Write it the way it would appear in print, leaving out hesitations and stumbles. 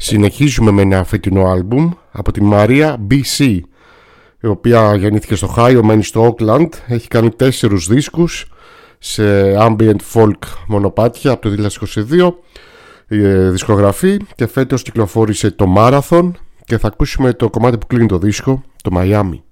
Συνεχίζουμε με ένα φετινό άλμπουμ από τη Μαρία BC, η οποία γεννήθηκε στο Χάιο, μένει στο Auckland. Έχει κάνει 4 δίσκους σε ambient folk μονοπάτια από το 2022 δισκογραφή, και φέτος κυκλοφόρησε το Marathon και θα ακούσουμε το κομμάτι που κλείνει το δίσκο, το Miami.